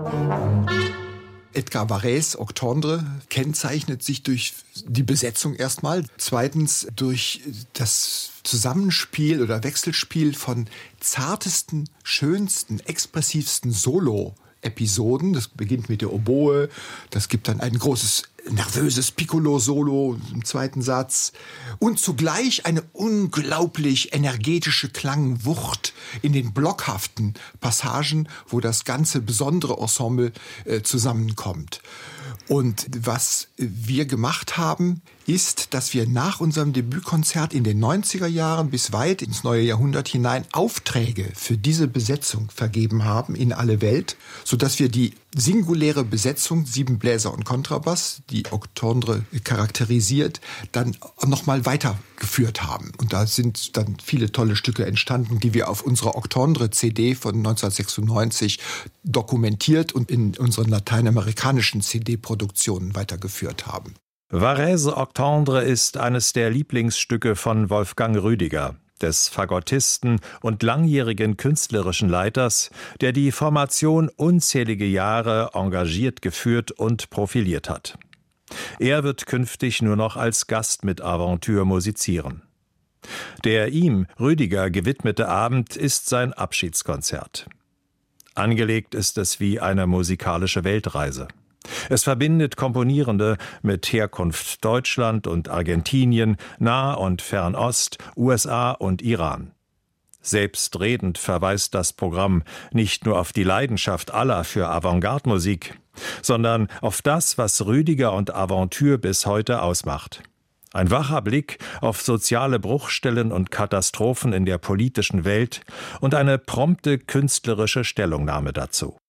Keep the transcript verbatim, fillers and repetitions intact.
Edgar Varèse Octondre kennzeichnet sich durch die Besetzung erstmal, zweitens durch das Zusammenspiel oder Wechselspiel von zartesten, schönsten, expressivsten Solo-Episoden. Das beginnt mit der Oboe, das gibt dann ein großes nervöses Piccolo-Solo im zweiten Satz und zugleich eine unglaublich energetische Klangwucht in den blockhaften Passagen, wo das ganze besondere Ensemble äh, zusammenkommt. Und was wir gemacht haben, ist, dass wir nach unserem Debütkonzert in den neunziger Jahren bis weit ins neue Jahrhundert hinein Aufträge für diese Besetzung vergeben haben in alle Welt, sodass wir die singuläre Besetzung, sieben Bläser und Kontrabass, die Octondre charakterisiert, dann nochmal weitergeführt haben. Und da sind dann viele tolle Stücke entstanden, die wir auf unserer Octondre-C D von neunzehnhundertsechsundneunzig dokumentiert und in unseren lateinamerikanischen C D-Produktionen weitergeführt haben. Varèse Octondre ist eines der Lieblingsstücke von Wolfgang Rüdiger, des Fagottisten und langjährigen künstlerischen Leiters, der die Formation unzählige Jahre engagiert geführt und profiliert hat. Er wird künftig nur noch als Gast mit Aventure musizieren. Der ihm, Rüdiger, gewidmete Abend ist sein Abschiedskonzert. Angelegt ist es wie eine musikalische Weltreise. Es verbindet Komponierende mit Herkunft Deutschland und Argentinien, Nah- und Fernost, U S A und Iran. Selbstredend verweist das Programm nicht nur auf die Leidenschaft aller für Avantgarde-Musik, sondern auf das, was Rüdiger und Aventure bis heute ausmacht. Ein wacher Blick auf soziale Bruchstellen und Katastrophen in der politischen Welt und eine prompte künstlerische Stellungnahme dazu.